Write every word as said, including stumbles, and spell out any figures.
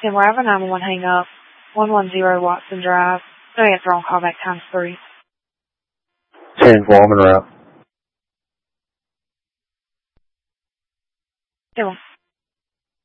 ten, we're having nine one one hang up. one one zero Watson Drive. No answer on callback times three. ten four, I'm en route. ten one.